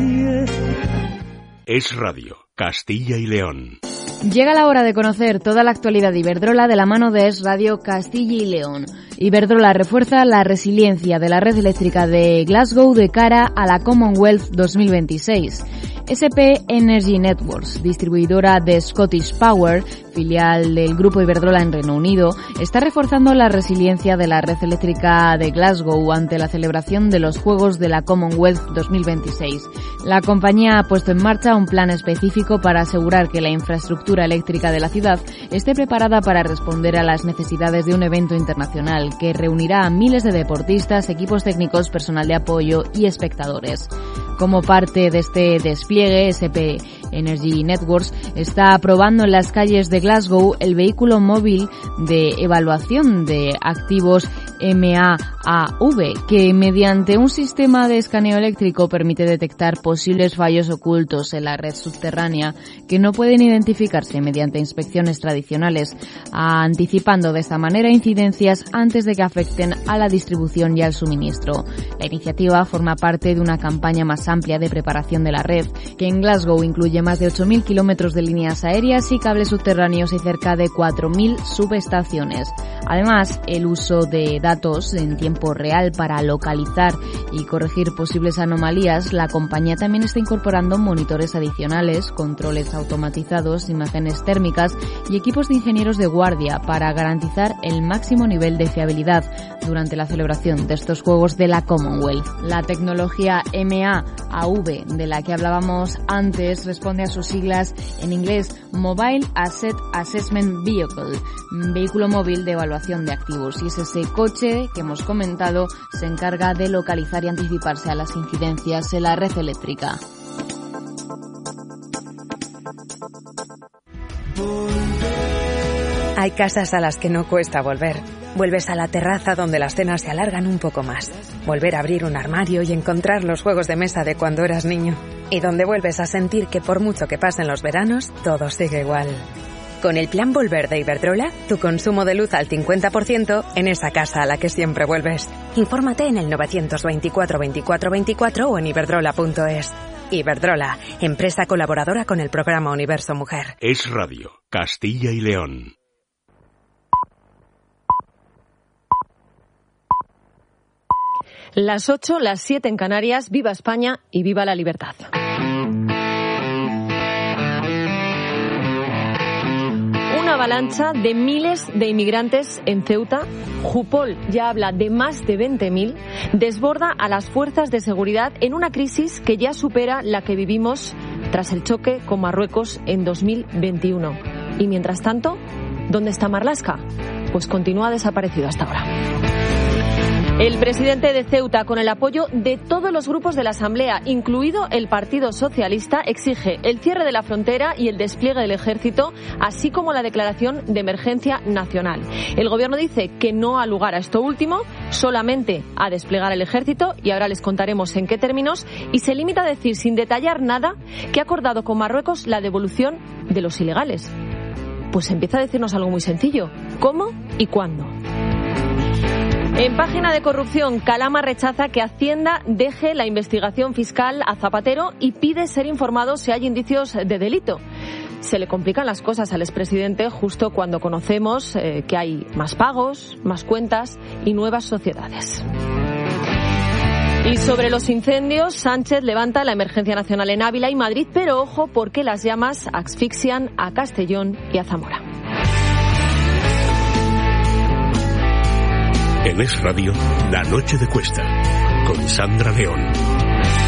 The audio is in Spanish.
nadie. Es Radio, Castilla y León. Llega la hora de conocer toda la actualidad de Iberdrola de la mano de Es Radio Castilla y León. Iberdrola refuerza la resiliencia de la red eléctrica de Glasgow de cara a la Commonwealth 2026. SP Energy Networks, distribuidora de Scottish Power, filial del grupo Iberdrola en Reino Unido, está reforzando la resiliencia de la red eléctrica de Glasgow ante la celebración de los Juegos de la Commonwealth 2026. La compañía ha puesto en marcha un plan específico para asegurar que la infraestructura eléctrica de la ciudad esté preparada para responder a las necesidades de un evento internacional que reunirá a miles de deportistas, equipos técnicos, personal de apoyo y espectadores. Como parte de este despliegue, SP Energy Networks está probando en las calles de Glasgow el vehículo móvil de evaluación de activos MAAV, que mediante un sistema de escaneo eléctrico permite detectar posibles fallos ocultos en la red subterránea que no pueden identificarse mediante inspecciones tradicionales, anticipando de esta manera incidencias antes de que afecten a la distribución y al suministro. La iniciativa forma parte de una campaña más amplia de preparación de la red, que en Glasgow incluye más de 8.000 kilómetros de líneas aéreas y cables subterráneos y cerca de 4.000 subestaciones. Además, el uso de datos en tiempo real para localizar y corregir posibles anomalías, la compañía también está incorporando monitores adicionales, controles automatizados, imágenes térmicas y equipos de ingenieros de guardia para garantizar el máximo nivel de fiabilidad durante la celebración de estos Juegos de la Commonwealth. La tecnología MAAV, de la que hablábamos antes, responde a sus siglas en inglés Mobile Asset Assessment Vehicle, vehículo móvil de evaluación de activos, y es ese coche que hemos comentado se encarga de localizar y anticiparse a las incidencias en la red eléctrica. Hay casas a las que no cuesta volver. Vuelves a la terraza donde las cenas se alargan un poco más. Volver a abrir un armario y encontrar los juegos de mesa de cuando eras niño. Y donde vuelves a sentir que por mucho que pasen los veranos, todo sigue igual. Con el plan Volver de Iberdrola, tu consumo de luz al 50% en esa casa a la que siempre vuelves. Infórmate en el 924 24 24 o en iberdrola.es. Iberdrola, empresa colaboradora con el programa Universo Mujer. Es Radio, Castilla y León. Las 8, las 7 en Canarias. Viva España y viva la libertad. Una avalancha de miles de inmigrantes en Ceuta. Jupol ya habla de más de 20.000. Desborda a las fuerzas de seguridad en una crisis que ya supera la que vivimos tras el choque con Marruecos en 2021. Y mientras tanto, ¿dónde está Marlaska? Pues continúa desaparecido hasta ahora. El presidente de Ceuta, con el apoyo de todos los grupos de la Asamblea, incluido el Partido Socialista, exige el cierre de la frontera y el despliegue del ejército, así como la declaración de emergencia nacional. El gobierno dice que no ha lugar a esto último, solamente a desplegar el ejército, y ahora les contaremos en qué términos, y se limita a decir, sin detallar nada, que ha acordado con Marruecos la devolución de los ilegales. Pues empieza a decirnos algo muy sencillo: ¿cómo y cuándo? En página de corrupción, Calama rechaza que Hacienda deje la investigación fiscal a Zapatero y pide ser informado si hay indicios de delito. Se le complican las cosas al expresidente justo cuando conocemos que hay más pagos, más cuentas y nuevas sociedades. Y sobre los incendios, Sánchez levanta la emergencia nacional en Ávila y Madrid, pero ojo porque las llamas asfixian a Castellón y a Zamora. En Es Radio, La Noche de Cuesta, con Sandra León.